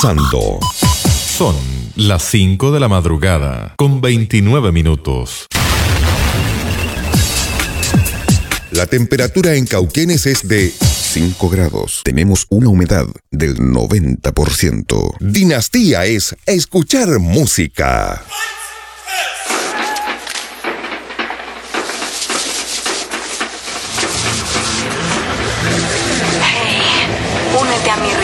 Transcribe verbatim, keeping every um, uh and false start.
Sando. Son las cinco de la madrugada, con veintinueve minutos. La temperatura en Cauquenes es de cinco grados. Tenemos una humedad del noventa por ciento. Dinastía es escuchar música. Hey, únete a mi